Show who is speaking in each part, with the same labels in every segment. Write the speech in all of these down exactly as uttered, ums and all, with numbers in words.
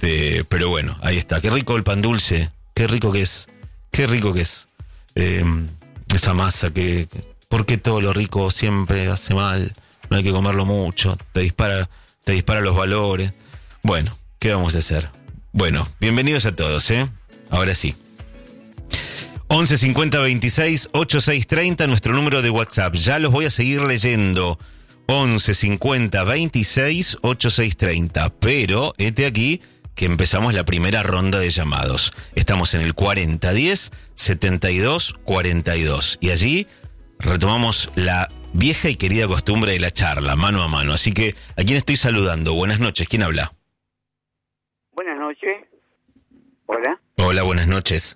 Speaker 1: Este, pero bueno, ahí está. Qué rico el pan dulce. Qué rico que es. Qué rico que es. Eh, esa masa que... ¿Por qué todo lo rico siempre hace mal? No hay que comerlo mucho. Te dispara, te dispara los valores. Bueno, ¿qué vamos a hacer? Bueno, bienvenidos a todos, ¿eh? Ahora sí. once cincuenta veintiséis ochenta y seis treinta, nuestro número de WhatsApp. Ya los voy a seguir leyendo. once cincuenta veintiséis ochenta y seis treinta. Pero, este aquí, que empezamos la primera ronda de llamados. Estamos en el cuarenta diez setenta y dos cuarenta y dos. Y allí retomamos la vieja y querida costumbre de la charla, mano a mano. Así que, ¿a quién estoy saludando? Buenas noches, ¿quién habla?
Speaker 2: Buenas noches. Hola.
Speaker 1: Hola, buenas noches.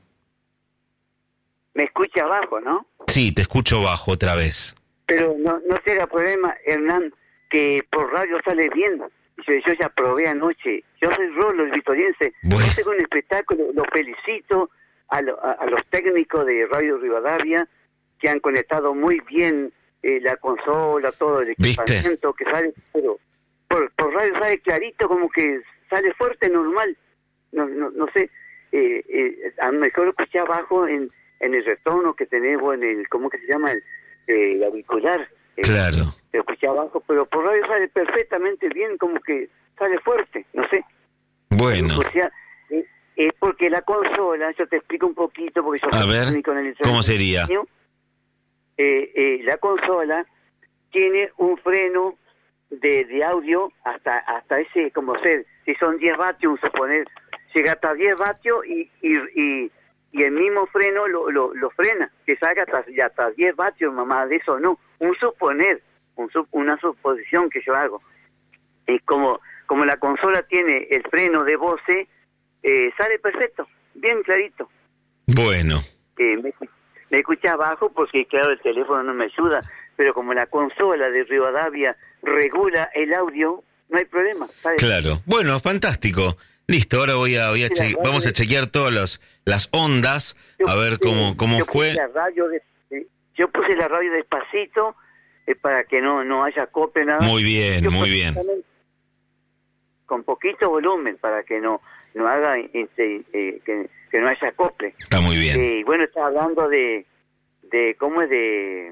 Speaker 2: Me escucha abajo, ¿no?
Speaker 1: Sí, te escucho bajo otra vez.
Speaker 2: Pero no, no será problema, Hernán, que por radio sale bien. Yo, yo ya probé anoche. Yo soy Rolo, el vitoriense.
Speaker 1: Bueno.
Speaker 2: Yo tengo un espectáculo, lo felicito a, lo, a, a los técnicos de Radio Rivadavia que han conectado muy bien eh, la consola, todo el equipamiento que sale, pero por, por radio sale clarito, como que sale fuerte, normal. No, no, no sé, eh, eh, a lo mejor lo escuché abajo en, en el retorno que tenemos, en el, ¿cómo que se llama? El, eh, el auricular. Eh,
Speaker 1: Claro.
Speaker 2: Lo escuché abajo, pero por radio sale perfectamente bien, como que sale fuerte, no sé.
Speaker 1: Bueno.
Speaker 2: O sea, eh, eh, porque la consola, yo te explico un poquito, porque yo
Speaker 1: A
Speaker 2: soy
Speaker 1: ver,
Speaker 2: técnico en el
Speaker 1: ¿cómo sería?
Speaker 2: Eh, eh, la consola tiene un freno de, de audio hasta hasta ese, como ser, si son diez vatios, suponer, llega hasta diez vatios y y, y, y el mismo freno lo, lo, lo frena, que salga hasta, hasta diez vatios, mamá, de eso no, un suponer, un, una suposición que yo hago. Y como, como la consola tiene el freno de voce, eh, sale perfecto, bien clarito.
Speaker 1: Bueno.
Speaker 2: Eh, me, me escucha abajo porque, claro, el teléfono no me ayuda, pero como la consola de Rivadavia regula el audio, no hay problema, ¿sabes?
Speaker 1: Claro. Bueno, fantástico. Listo, ahora voy a, voy a che- vamos a chequear todas las, las ondas,
Speaker 2: Yo
Speaker 1: a ver
Speaker 2: puse-
Speaker 1: cómo, cómo
Speaker 2: yo
Speaker 1: fue.
Speaker 2: Puse la radio de, eh, yo puse la radio despacito eh, para que no, no haya acople, nada.
Speaker 1: Muy bien,
Speaker 2: Yo
Speaker 1: muy bien.
Speaker 2: Con poquito volumen para que no no haga este, eh, que, que no haya acople.
Speaker 1: Está muy bien.
Speaker 2: Y eh, bueno, está hablando de de cómo es de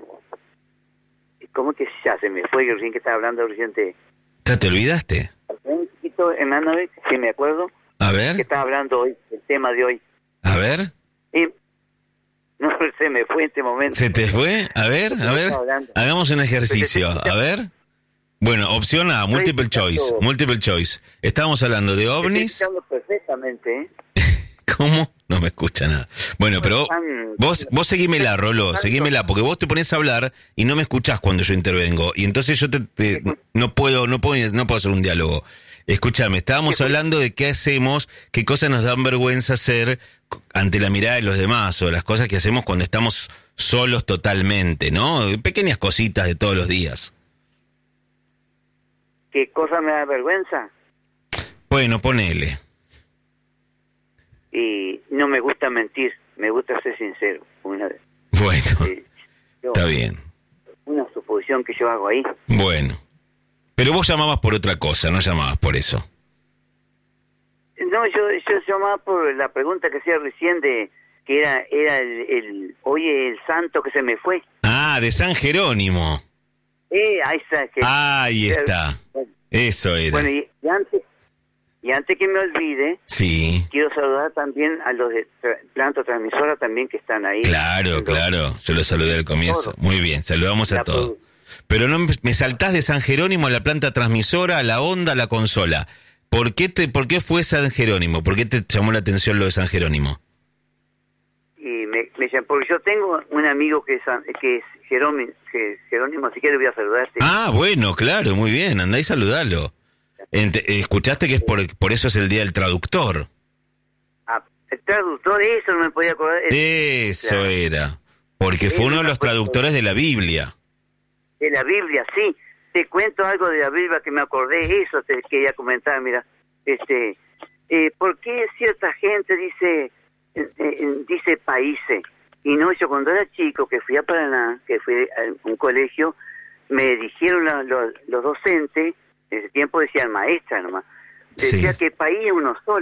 Speaker 2: cómo que ya se me fue recién que estaba hablando reciente.
Speaker 1: ¿Ya te olvidaste?
Speaker 2: Un poquito, hermano, si me acuerdo.
Speaker 1: A
Speaker 2: Que
Speaker 1: ver,
Speaker 2: estaba hablando hoy, el tema de hoy.
Speaker 1: a ver.
Speaker 2: Y no se me fue en este momento.
Speaker 1: ¿Se te fue? A ver, a ver.
Speaker 2: Estaba hablando.
Speaker 1: Hagamos un ejercicio. A ver. Bueno, opción A, multiple choice. Multiple choice. Estábamos hablando de
Speaker 2: Estoy
Speaker 1: ovnis.
Speaker 2: escuchando perfectamente, ¿eh?
Speaker 1: ¿Cómo? No me escucha nada. Bueno, pero vos, vos seguímela, Rolo, seguímela, porque vos te pones a hablar y no me escuchás cuando yo intervengo. Y entonces yo te, te- no puedo, no puedo, no puedo hacer un diálogo. Escúchame, estábamos hablando de qué hacemos, qué cosas nos dan vergüenza hacer ante la mirada de los demás, o las cosas que hacemos cuando estamos solos totalmente, ¿no? Pequeñas cositas de todos los días.
Speaker 2: ¿Qué cosa me da vergüenza?
Speaker 1: Bueno, ponele.
Speaker 2: Y no me gusta mentir, me gusta ser sincero. Una,
Speaker 1: Bueno,
Speaker 2: eh, yo-
Speaker 1: está bien.
Speaker 2: una suposición que yo hago ahí.
Speaker 1: Bueno. Pero vos llamabas por otra cosa, no llamabas por eso.
Speaker 2: No, yo yo llamaba por la pregunta que hacía recién de que era era el, el oye el santo que se me fue.
Speaker 1: Ah, de San Jerónimo.
Speaker 2: Eh, ahí está. Que,
Speaker 1: Ahí está. Eso era.
Speaker 2: Bueno, y, y antes y antes que me olvide,
Speaker 1: Sí,
Speaker 2: quiero saludar también a los de tra- planta transmisora también que están ahí.
Speaker 1: claro,
Speaker 2: Los-
Speaker 1: claro. Yo lo saludé al comienzo. Muy bien, saludamos a
Speaker 2: La
Speaker 1: todos.
Speaker 2: produ-
Speaker 1: Pero no me me saltás de San Jerónimo a la planta transmisora, a la onda, a la consola. ¿Por qué te, por qué fue San Jerónimo? ¿Por qué te llamó la atención lo de San Jerónimo?
Speaker 2: Y me, me llaman, porque yo tengo un amigo que es, san- que es Jerónimo, que es Jerónimo, así que le voy a saludarte.
Speaker 1: Ah, bueno, claro, muy bien. Andá y saludalo. Ent- escuchaste que es por, por eso es el día del traductor.
Speaker 2: Ah, el traductor, eso no me podía acordar.
Speaker 1: Eso
Speaker 2: Claro.
Speaker 1: era. Porque fue uno de los traductores de la Biblia.
Speaker 2: De la Biblia, sí. Te cuento algo de la Biblia que me acordé, eso te quería comentar, mira. Este, eh, ¿por qué cierta gente dice eh, eh, dice países? Y no, yo cuando era chico, que fui a Paraná, que fui a un colegio, me dijeron la- los, los docentes, en ese tiempo decían maestra nomás, decía
Speaker 1: Sí.
Speaker 2: que país es uno solo.